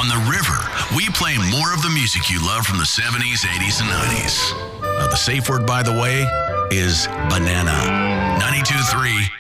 the river, we play more of the music you love from the 70s, 80s, and 90s. The safe word, by the way, is banana. 92.3